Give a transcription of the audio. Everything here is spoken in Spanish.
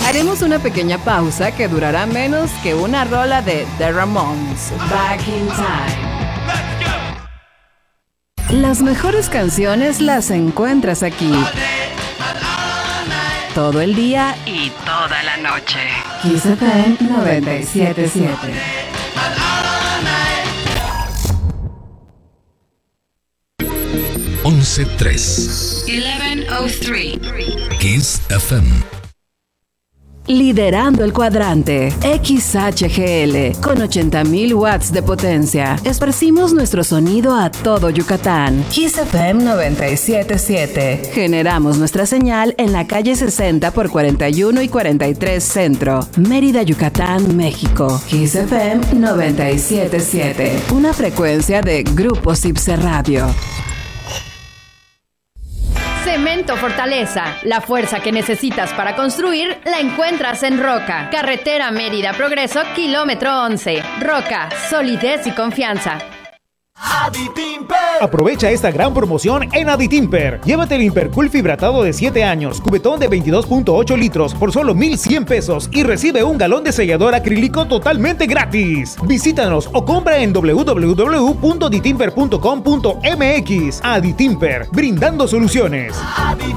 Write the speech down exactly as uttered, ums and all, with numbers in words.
Haremos una pequeña pausa que durará menos que una rola de The Ramones, Back in Time. Las mejores canciones las encuentras aquí. Todo el día y toda la noche. Kiss F M noventa y siete punto siete. once tres. once oh tres. Kiss F M. Liderando el cuadrante, X H G L, con ochenta mil watts de potencia. Esparcimos nuestro sonido a todo Yucatán. Kiss F M noventa y siete punto siete. Generamos nuestra señal en la calle sesenta por cuarenta y uno y cuarenta y tres Centro, Mérida, Yucatán, México. Kiss F M noventa y siete punto siete. Una frecuencia de Grupo Cipse Radio. Cemento Fortaleza. La fuerza que necesitas para construir la encuentras en Roca. Carretera Mérida Progreso, kilómetro once. Roca, solidez y confianza. Aditimper. Aprovecha esta gran promoción en Aditimper. Llévate el Impercool fibratado de siete años, cubetón de veintidós punto ocho litros por solo mil cien pesos y recibe un galón de sellador acrílico totalmente gratis. Visítanos o compra en doble u doble u doble u punto aditimper punto com punto m x. Aditimper, brindando soluciones. Aditimper.